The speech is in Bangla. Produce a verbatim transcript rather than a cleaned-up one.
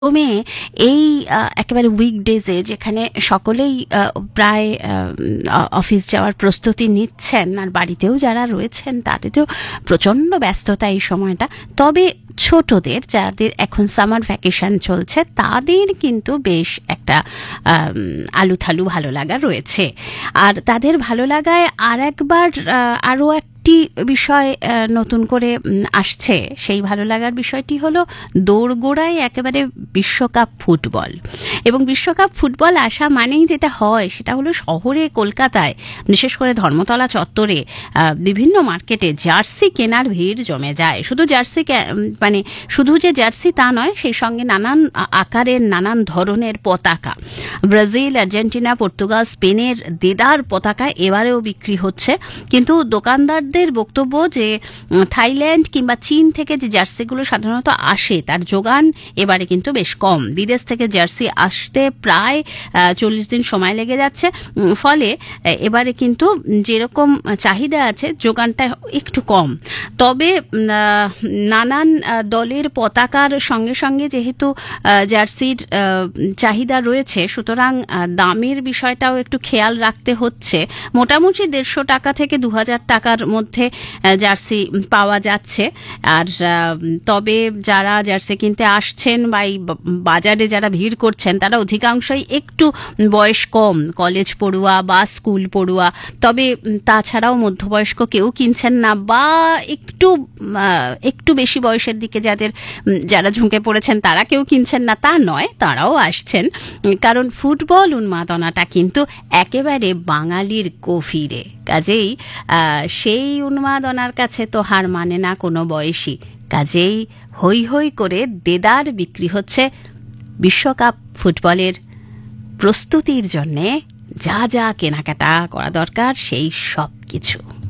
প্রথমে এই আ একেবারে উইকডেজে যেখানে সকলেই আ প্রায় আম অ অফিস যাওয়ার প্রস্তুতি নিচ্ছেন, আর বাড়িতেও যারা রয়েছেন তাদেরও প্রচণ্ড ব্যস্ততা এই সময়টা। তবে ছোটদের, যাদের এখন সামার ভ্যাকেশন চলছে, তাদের কিন্তু বেশ একটা আম আলুথালু ভালো লাগা রয়েছে। আর তাদের ভালো লাগায় আরেকবার আ আরও একটি বিষয় আ নতুন করে উম আসছে। সেই ভালো লাগার বিষয়টি হলো দোরগোড়ায় একেবারে বিশ্বকাপ ফুটবল। এবং বিশ্বকাপ ফুটবল আসা মানেই যেটা হয় সেটা হলো শহরে, কলকাতায়, বিশেষ করে ধর্মতলা চত্বরে আ বিভিন্ন মার্কেটে জার্সি কেনার ভিড় জমে যায়। শুধু জার্সি কে মানে শুধু যে জার্সি তা নয়, সেই সঙ্গে নানান আ আকারের, নানান ধরনের পতাকা। ব্রাজিল, আর্জেন্টিনা, পর্তুগাল, স্পেনের দেদার পতাকা এবারেও বিক্রি হচ্ছে। কিন্তু দোকানদারদের বক্তব্য যে উম থাইল্যান্ড কিংবা চীন থেকে যে জার্সিগুলো সাধারণত আসে, তার যোগান এবারে কিন্তু বেশ কম। বিদেশ থেকে জার্সি আসতে প্রায় আ চল্লিশ দিন সময় লেগে যাচ্ছে। উম ফলে এ এবারে কিন্তু যেরকম চাহিদা আছে, যোগানটা একটু কম। তবে উম আ নানান আ দলের পতাকার সঙ্গে সঙ্গে যেহেতু আ জার্সির আ চাহিদা রয়েছে, সুতরাং আ দামের বিষয়টাও একটু খেয়াল রাখতে হচ্ছে। মোটামুটি দেড়শো টাকা থেকে দু হাজার টাকার মধ্যে আ জার্সি পাওয়া যাচ্ছে। আর আ তবে যারা জার্সি কিনতে আসছেন বা এই বা বাজারে যারা ভিড় করছেন, তারা অধিকাংশই একটু বয়স কম, কলেজ পড়ুয়া বা স্কুল পড়ুয়া। তবে উম তাছাড়াও মধ্যবয়স্ক কেউ কিনছেন না, বা একটু আ একটু বেশি বয়সের দিকে যাদের উম যারা ঝুঁকে পড়েছেন তারা কেউ কিনছেন না তা নয়, তারাও আসছেন। উম কারণ ফুটবল উন্মাদনাটা কিন্তু একেবারে বাঙালির গভীরে। কাজেই আ সেই উন্মাদনার কাছে তো হার মানে না কোনো বয়সী। কাজেই হৈ হৈ করে দেদার বিক্রি হচ্ছে বিশ্বকাপ ফুটবলের প্রস্তুতির জন্যে যা যা কেনাকাটা করা দরকার সেই সব কিছু।